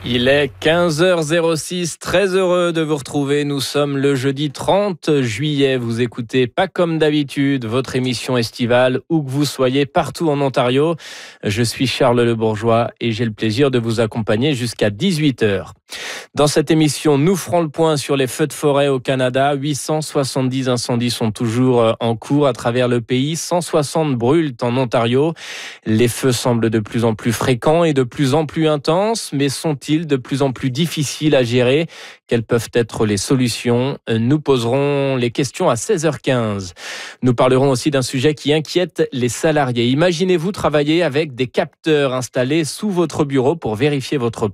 Il est 15h06, très heureux de vous retrouver. Nous sommes le jeudi 30 juillet. Vous écoutez Pas comme d'habitude, votre émission estivale, où que vous soyez, partout en Ontario. Je suis Charles Le Bourgeois et j'ai le plaisir de vous accompagner jusqu'à 18h. Dans cette émission, nous ferons le point sur les feux de forêt au Canada. 870 incendies sont toujours en cours à travers le pays. 160 brûlent en Ontario. Les feux semblent de plus en plus fréquents et de plus en plus intenses, mais sont-ils de plus en plus difficiles à gérer? Quelles peuvent être les solutions? Nous poserons les questions à 16h15. Nous parlerons aussi d'un sujet qui inquiète les salariés. Imaginez-vous travailler avec des capteurs installés sous votre bureau pour vérifier votre